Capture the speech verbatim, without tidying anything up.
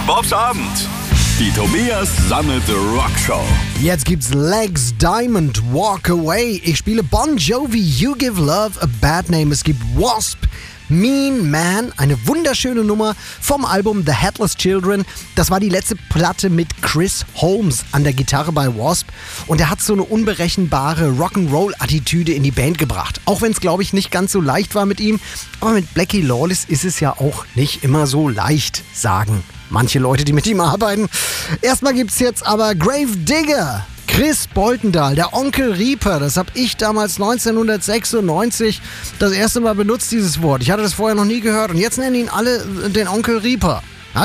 Bobs Abend. Die Tobias Sammelte Rockshow. Jetzt gibt's Legs Diamond, Walk Away. Ich spiele Bon Jovi, You Give Love a Bad Name. Es gibt Wasp, Mean Man, eine wunderschöne Nummer vom Album The Headless Children. Das war die letzte Platte mit Chris Holmes an der Gitarre bei Wasp. Und er hat so eine unberechenbare Rock'n'Roll-Attitüde in die Band gebracht. Auch wenn es, glaube ich, nicht ganz so leicht war mit ihm. Aber mit Blackie Lawless ist es ja auch nicht immer so leicht, sagen manche Leute, die mit ihm arbeiten. Erstmal gibt's jetzt aber Grave Digger. Chris Boltendahl, der Onkel Reaper, das habe ich damals neunzehnhundertsechsundneunzig das erste Mal benutzt, dieses Wort. Ich hatte das vorher noch nie gehört und jetzt nennen ihn alle den Onkel Reaper.